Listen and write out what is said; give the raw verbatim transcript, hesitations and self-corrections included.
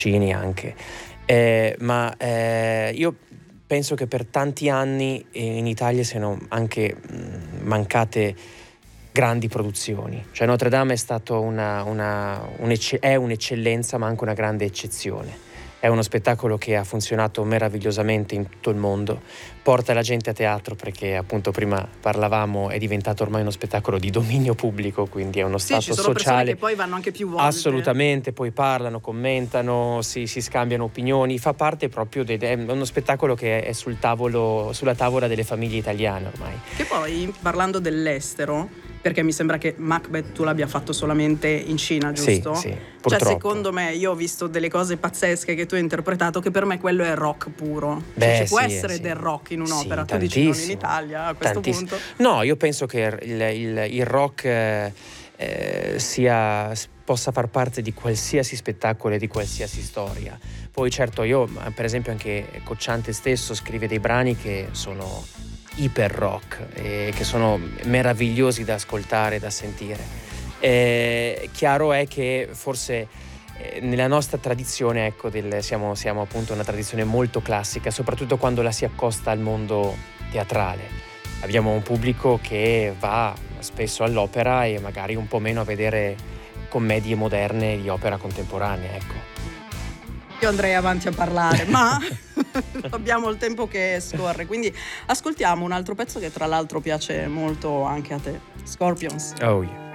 Cini anche. Eh, ma eh, io penso che per tanti anni in Italia siano anche mh, mancate grandi produzioni. Cioè Notre Dame è stato una, una, un'ecce- è un'eccellenza, ma anche una grande eccezione. È uno spettacolo che ha funzionato meravigliosamente in tutto il mondo, porta la gente a teatro perché appunto prima parlavamo, è diventato ormai uno spettacolo di dominio pubblico, quindi è uno Sì, stato ci sono persone sociale. che poi vanno anche più volte. Assolutamente, poi parlano, commentano, si, si scambiano opinioni, fa parte proprio de, è uno spettacolo che è sul tavolo, sulla tavola delle famiglie italiane ormai. Che poi, parlando dell'estero, perché mi sembra che Macbeth tu l'abbia fatto solamente in Cina, giusto? Sì, sì, Cioè, purtroppo. secondo me, io ho visto delle cose pazzesche che tu hai interpretato, che per me quello è rock puro. Beh, cioè, ci può sì, essere sì. del rock in un'opera, Sì, tu dici non in tantissimo, Italia a questo tantissimo. punto? No, io penso che il, il, il rock eh, eh, sia, possa far parte di qualsiasi spettacolo e di qualsiasi storia. Poi certo io, per esempio anche Cocciante stesso scrive dei brani che sono iper rock e che sono meravigliosi da ascoltare, da sentire. Eh, chiaro è che forse eh, nella nostra tradizione, ecco, del, siamo, siamo appunto una tradizione molto classica, soprattutto quando la si accosta al mondo teatrale. Abbiamo un pubblico che va spesso all'opera e magari un po' meno a vedere commedie moderne di opera contemporanea, ecco. Io andrei avanti a parlare, ma abbiamo il tempo che scorre, quindi ascoltiamo un altro pezzo che tra l'altro piace molto anche a te, Scorpions. Oh yeah.